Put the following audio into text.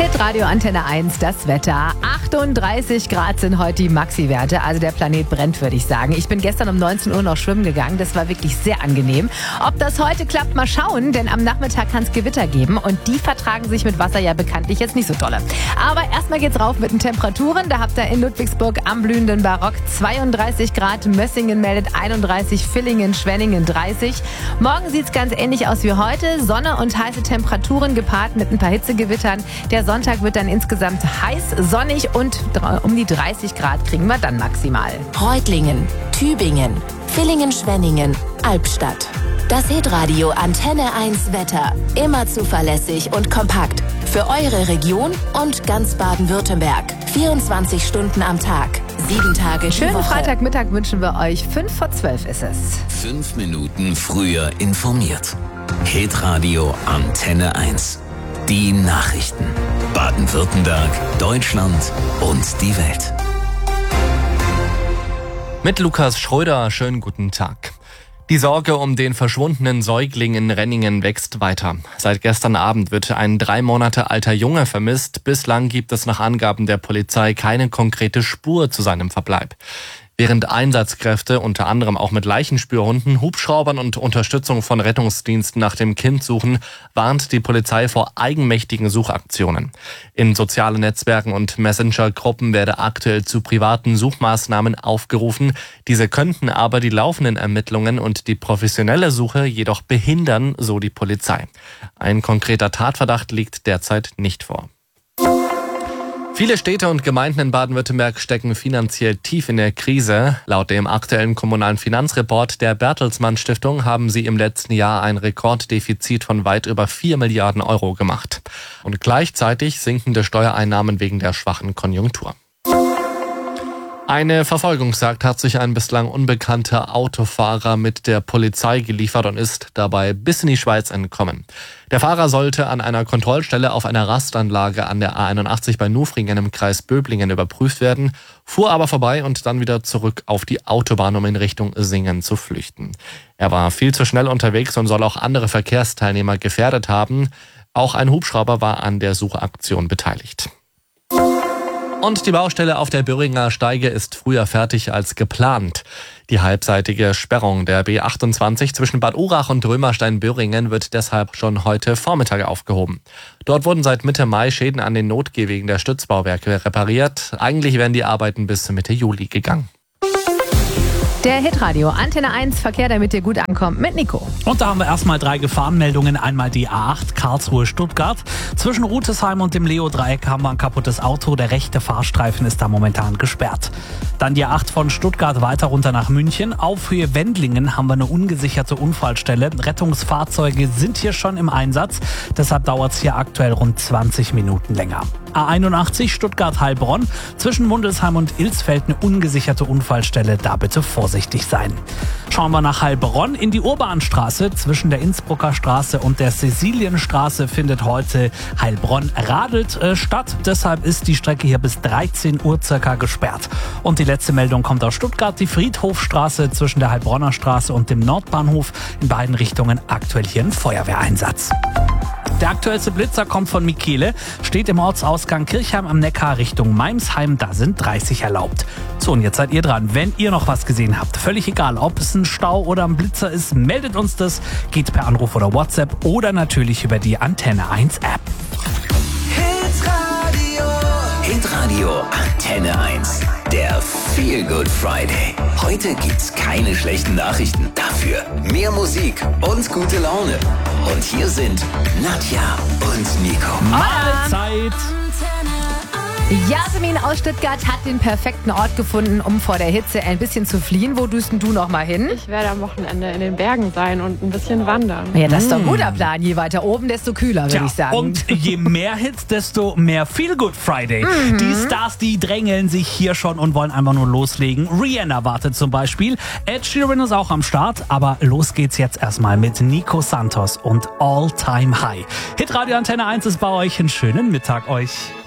Hitradio Antenne 1, das Wetter. 38 Grad sind heute die Maxi-Werte, also der Planet brennt, würde ich sagen. Ich bin gestern um 19 Uhr noch schwimmen gegangen, das war wirklich sehr angenehm. Ob das heute klappt, mal schauen, denn am Nachmittag kann es Gewitter geben und die vertragen sich mit Wasser ja bekanntlich jetzt nicht so dolle. Aber erstmal geht's rauf mit den Temperaturen. Da habt ihr in Ludwigsburg am blühenden Barock 32 Grad, Mössingen meldet 31, Villingen, Schwenningen 30. Morgen sieht's ganz ähnlich aus wie heute, Sonne und heiße Temperaturen gepaart mit ein paar Hitzegewittern. Der Sonntag wird dann insgesamt heiß, sonnig und um die 30 Grad kriegen wir dann maximal. Reutlingen, Tübingen, Villingen-Schwenningen, Albstadt. Das Hitradio Antenne 1 Wetter. Immer zuverlässig und kompakt. Für eure Region und ganz Baden-Württemberg. 24 Stunden am Tag, 7 Tage die Schönen Woche. Freitagmittag wünschen wir euch. 5:12 ist es. 5 Minuten früher informiert. Hitradio Antenne 1. Die Nachrichten. Baden-Württemberg, Deutschland und die Welt. Mit Lukas Schröder, schönen guten Tag. Die Sorge um den verschwundenen Säugling in Renningen wächst weiter. Seit gestern Abend wird ein 3 Monate alter Junge vermisst. Bislang gibt es nach Angaben der Polizei keine konkrete Spur zu seinem Verbleib. Während Einsatzkräfte unter anderem auch mit Leichenspürhunden, Hubschraubern und Unterstützung von Rettungsdiensten nach dem Kind suchen, warnt die Polizei vor eigenmächtigen Suchaktionen. In sozialen Netzwerken und Messenger-Gruppen werde aktuell zu privaten Suchmaßnahmen aufgerufen. Diese könnten aber die laufenden Ermittlungen und die professionelle Suche jedoch behindern, so die Polizei. Ein konkreter Tatverdacht liegt derzeit nicht vor. Viele Städte und Gemeinden in Baden-Württemberg stecken finanziell tief in der Krise. Laut dem aktuellen kommunalen Finanzreport der Bertelsmann Stiftung haben sie im letzten Jahr ein Rekorddefizit von weit über 4 Milliarden Euro gemacht. Und gleichzeitig sinkende Steuereinnahmen wegen der schwachen Konjunktur. Eine Verfolgungsjagd hat sich ein bislang unbekannter Autofahrer mit der Polizei geliefert und ist dabei bis in die Schweiz entkommen. Der Fahrer sollte an einer Kontrollstelle auf einer Rastanlage an der A81 bei Nufringen im Kreis Böblingen überprüft werden, fuhr aber vorbei und dann wieder zurück auf die Autobahn, um in Richtung Singen zu flüchten. Er war viel zu schnell unterwegs und soll auch andere Verkehrsteilnehmer gefährdet haben. Auch ein Hubschrauber war an der Suchaktion beteiligt. Und die Baustelle auf der Böhringer Steige ist früher fertig als geplant. Die halbseitige Sperrung der B28 zwischen Bad Urach und Römerstein-Böhringen wird deshalb schon heute Vormittag aufgehoben. Dort wurden seit Mitte Mai Schäden an den Notgehwegen der Stützbauwerke repariert. Eigentlich wären die Arbeiten bis Mitte Juli gegangen. Der Hitradio Antenne 1 Verkehr, damit ihr gut ankommt, mit Nico. Und da haben wir erstmal 3 Gefahrenmeldungen. Einmal die A8 Karlsruhe-Stuttgart. Zwischen Rutesheim und dem Leo-Dreieck haben wir ein kaputtes Auto. Der rechte Fahrstreifen ist da momentan gesperrt. Dann die A8 von Stuttgart weiter runter nach München. Auf Höhe Wendlingen haben wir eine ungesicherte Unfallstelle. Rettungsfahrzeuge sind hier schon im Einsatz. Deshalb dauert es hier aktuell rund 20 Minuten länger. A81 Stuttgart-Heilbronn. Zwischen Mundelsheim und Ilsfeld eine ungesicherte Unfallstelle. Da bitte vorsichtig sein. Schauen wir nach Heilbronn in die Urbanstraße. Zwischen der Innsbrucker Straße und der Cäcilienstraße findet heute Heilbronn radelt statt. Deshalb ist die Strecke hier bis 13 Uhr circa gesperrt. Und die letzte Meldung kommt aus Stuttgart. Die Friedhofstraße zwischen der Heilbronner Straße und dem Nordbahnhof. In beiden Richtungen aktuell hier ein Feuerwehreinsatz. Der aktuellste Blitzer kommt von Michele, steht im Ortsausgang Kirchheim am Neckar Richtung Meimsheim, da sind 30 erlaubt. So, und jetzt seid ihr dran. Wenn ihr noch was gesehen habt, völlig egal, ob es ein Stau oder ein Blitzer ist, meldet uns das. Geht per Anruf oder WhatsApp oder natürlich über die Antenne 1 App. Hitradio Antenne 1. Der Feel Good Friday. Heute gibt's keine schlechten Nachrichten. Dafür mehr Musik und gute Laune. Und hier sind Nadja und Nico. Mahlzeit! Jasmin aus Stuttgart hat den perfekten Ort gefunden, um vor der Hitze ein bisschen zu fliehen. Wo düst denn du noch mal hin? Ich werde am Wochenende in den Bergen sein und ein bisschen wandern. Ja, das ist doch ein guter Plan. Je weiter oben, desto kühler, würde ich sagen. Und je mehr Hits, desto mehr Feel Good Friday. Die Stars, die drängeln sich hier schon und wollen einfach nur loslegen. Rihanna wartet zum Beispiel. Ed Sheeran ist auch am Start. Aber los geht's jetzt erstmal mit Nico Santos und All Time High. Hitradio Antenne 1 ist bei euch. Einen schönen Mittag euch.